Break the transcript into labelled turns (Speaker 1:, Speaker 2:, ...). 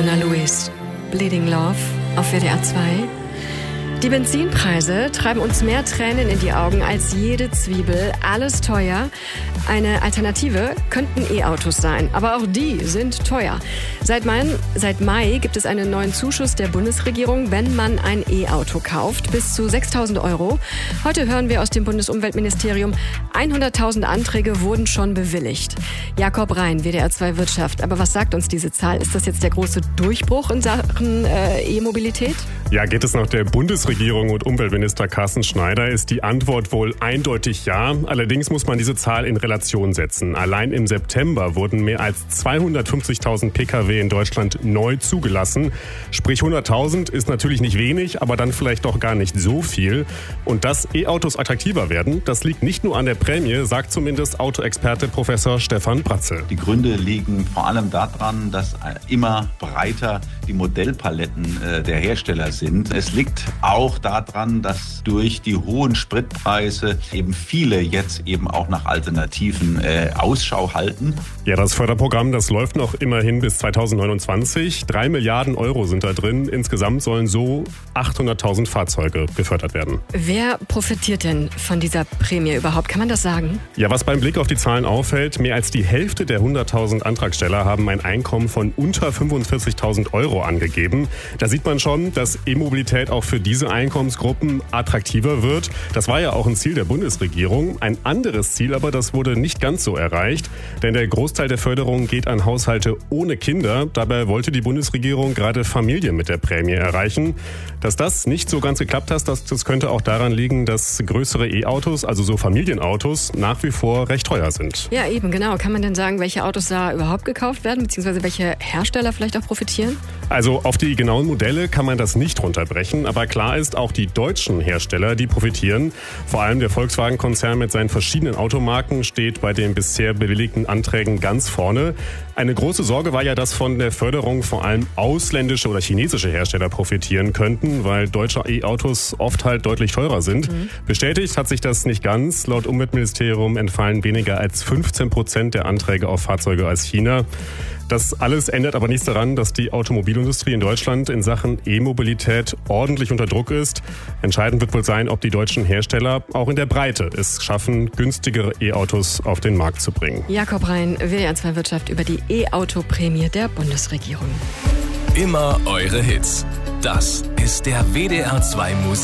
Speaker 1: Mona Lewis, Bleeding Love auf WDR 2. Die Benzinpreise treiben uns mehr Tränen in die Augen als jede Zwiebel. Alles teuer. Eine Alternative könnten E-Autos sein, aber auch die sind teuer. Seit Mai gibt es einen neuen Zuschuss der Bundesregierung, wenn man ein E-Auto kauft, bis zu 6.000 €. Heute hören wir aus dem Bundesumweltministerium, 100.000 Anträge wurden schon bewilligt. Jakob Rhein, WDR 2 Wirtschaft. Aber was sagt uns diese Zahl? Ist das jetzt der große Durchbruch in Sachen E-Mobilität?
Speaker 2: Ja, geht es nach der Bundesregierung und Umweltminister Carsten Schneider, ist die Antwort wohl eindeutig ja. Allerdings muss man diese Zahl in Relation setzen. Allein im September wurden mehr als 250.000 Pkw in Deutschland neu zugelassen. Sprich 100.000 ist natürlich nicht wenig, aber dann vielleicht doch gar nicht so viel. Und dass E-Autos attraktiver werden, das liegt nicht nur an der Prämie, sagt zumindest Autoexperte Professor Stefan Bratze.
Speaker 3: Die Gründe liegen vor allem daran, dass immer breiter die Modellpaletten der Hersteller sind. Es liegt auch daran, dass durch die hohen Spritpreise eben viele jetzt eben auch nach Alternativen Ausschau halten.
Speaker 2: Ja, das Förderprogramm, das läuft noch immerhin bis 2029. 3 Milliarden € sind da drin. Insgesamt sollen so 800.000 Fahrzeuge gefördert werden.
Speaker 1: Wer profitiert denn von dieser Prämie überhaupt? Kann man das sagen?
Speaker 2: Ja, was beim Blick auf die Zahlen auffällt, mehr als die Hälfte der 100.000 Antragsteller haben ein Einkommen von unter 45.000 € angegeben. Da sieht man schon, dass E-Mobilität auch für diese Einkommensgruppen attraktiver wird. Das war ja auch ein Ziel der Bundesregierung. Ein anderes Ziel aber, das wurde nicht ganz so erreicht, denn der Großteil der Förderung geht an Haushalte ohne Kinder. Dabei wollte die Bundesregierung gerade Familien mit der Prämie erreichen. Dass das nicht so ganz geklappt hat, das könnte auch daran liegen, dass größere E-Autos, also so Familienautos, nach wie vor recht teuer sind.
Speaker 1: Ja, eben, genau. Kann man denn sagen, welche Autos da überhaupt gekauft werden, beziehungsweise welche Hersteller vielleicht auch profitieren?
Speaker 2: Also auf die genauen Modelle kann man das nicht runterbrechen, aber klar ist, auch die deutschen Hersteller, die profitieren. Vor allem der Volkswagen-Konzern mit seinen verschiedenen Automarken steht bei den bisher bewilligten Anträgen ganz vorne. Eine große Sorge war ja, dass von der Förderung vor allem ausländische oder chinesische Hersteller profitieren könnten, weil deutsche E-Autos oft halt deutlich teurer sind. Bestätigt hat sich das nicht ganz. Laut Umweltministerium entfallen weniger als 15% der Anträge auf Fahrzeuge aus China. Das alles ändert aber nichts daran, dass die Automobilindustrie in Deutschland in Sachen E-Mobilität ordentlich unter Druck ist. Entscheidend wird wohl sein, ob die deutschen Hersteller auch in der Breite es schaffen, günstigere E-Autos auf den Markt zu bringen.
Speaker 1: Jakob Rhein, WDR 2 Wirtschaft über die E-Auto-Prämie der Bundesregierung.
Speaker 4: Immer eure Hits. Das ist der WDR 2 Musik.